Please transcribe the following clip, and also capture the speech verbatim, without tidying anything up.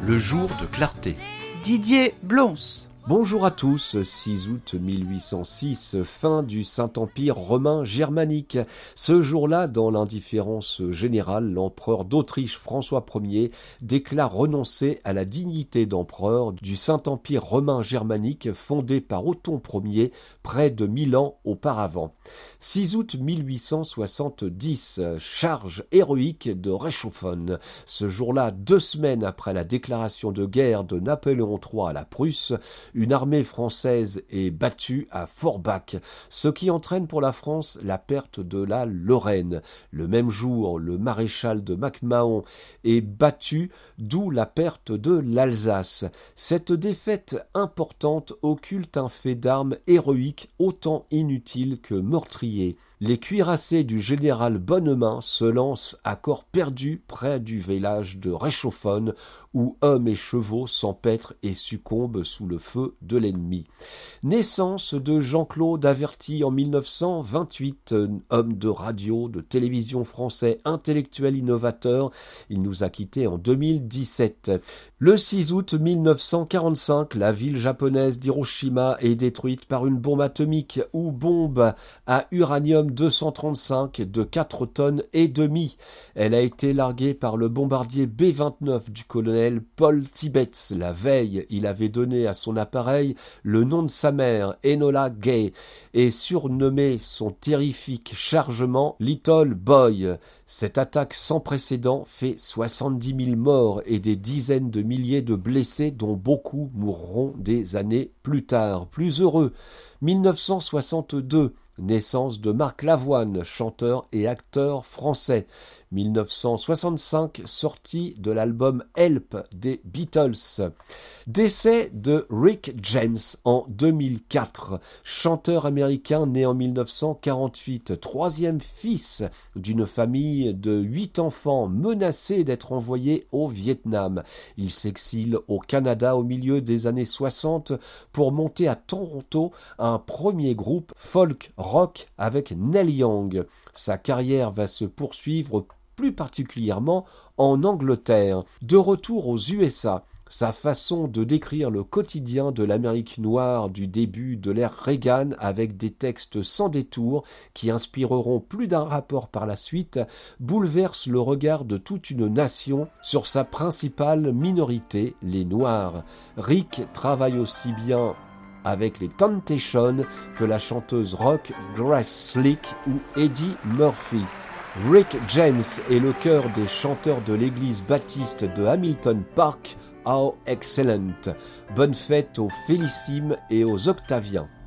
Le jour de clarté. Didier Blons. Bonjour à tous, six août mille huit cent six, fin du Saint-Empire romain germanique. Ce jour-là, dans l'indifférence générale, l'empereur d'Autriche François Ier déclare renoncer à la dignité d'empereur du Saint-Empire romain germanique fondé par Othon Ier près de mille ans auparavant. six août mille huit cent soixante-dix, charge héroïque de Reichshoffen. Ce jour-là, deux semaines après la déclaration de guerre de Napoléon trois à la Prusse, une armée française est battue à Forbach, ce qui entraîne pour la France la perte de la Lorraine. Le même jour, le maréchal de MacMahon est battu, d'où la perte de l'Alsace. Cette défaite importante occulte un fait d'armes héroïque autant inutile que meurtrier. Les cuirassés du général Bonnemain se lancent à corps perdu près du village de Reichshoffen, où hommes et chevaux s'empêtrent et succombent sous le feu de l'ennemi. Naissance de Jean-Claude Averty en mille neuf cent vingt-huit, homme de radio, de télévision français, intellectuel innovateur. Il nous a quittés en deux mille dix-sept. Le six août mille neuf cent quarante-cinq, la ville japonaise d'Hiroshima est détruite par une bombe atomique ou bombe à uranium deux cent trente-cinq de quatre tonnes et demie. Elle a été larguée par le bombardier B vingt-neuf du colonel Paul Tibbets. La veille, il avait donné à son appareil le nom de sa mère, Enola Gay, et surnommé son terrifique chargement Little Boy. Cette attaque sans précédent fait soixante-dix mille morts et des dizaines de milliers de blessés, dont beaucoup mourront des années plus tard. Plus heureux, mille neuf cent soixante-deux, naissance de Marc Lavoine, chanteur et acteur français. mille neuf cent soixante-cinq, sortie de l'album Help des Beatles. Décès de Rick James en deux mille quatre, chanteur américain né en mille neuf cent quarante-huit, troisième fils d'une famille de huit enfants menacés d'être envoyés au Vietnam. Il s'exile au Canada au milieu des années soixante pour monter à Toronto un premier groupe folk rock avec Neil Young. Sa carrière va se poursuivre plus particulièrement en Angleterre. De retour aux U S A, sa façon de décrire le quotidien de l'Amérique noire du début de l'ère Reagan avec des textes sans détour qui inspireront plus d'un rapport par la suite bouleverse le regard de toute une nation sur sa principale minorité, les Noirs. Rick travaille aussi bien avec les Temptations que la chanteuse rock Grace Slick ou Eddie Murphy. Rick James est le cœur des chanteurs de l'église baptiste de Hamilton Park. How excellent! Bonne fête aux Félissimes et aux Octaviens.